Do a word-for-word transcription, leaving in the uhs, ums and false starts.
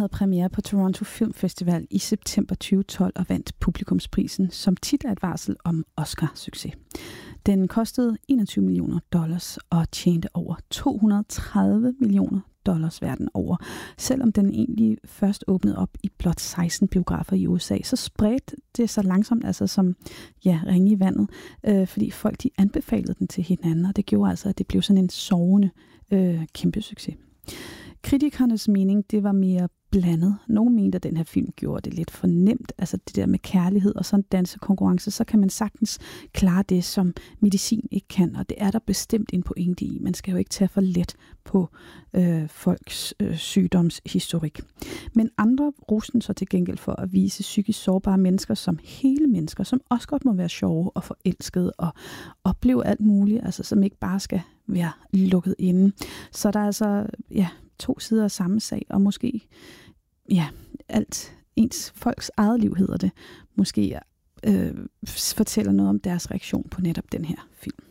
havde premiere på Toronto Film Festival i september tyve tolv og vandt publikumsprisen, som tit er et varsel om Oscar-succes. Den kostede enogtyve millioner dollars og tjente over to hundrede og tredive millioner dollars verden over. Selvom den egentlig først åbnede op i blot seksten biografer i U S A, så spredte det sig langsomt, altså som ja, ringe i vandet, øh, fordi folk de anbefalede den til hinanden, og det gjorde altså, at det blev sådan en sovende øh, kæmpe succes. Kritikernes mening, det var mere blandet. Nogle mente, at den her film gjorde det lidt for nemt, altså det der med kærlighed og sådan dansekonkurrence, så kan man sagtens klare det, som medicin ikke kan, og det er der bestemt en pointe i. Man skal jo ikke tage for let på øh, folks øh, sygdomshistorik. Men andre roste så til gengæld for at vise psykisk sårbare mennesker som hele mennesker, som også godt må være sjove og forelskede og opleve alt muligt, altså som ikke bare skal være lukket inde. Så der er altså ja, to sider af samme sag, og måske ja, alt ens folks eget liv hedder det, måske øh, fortæller noget om deres reaktion på netop den her film.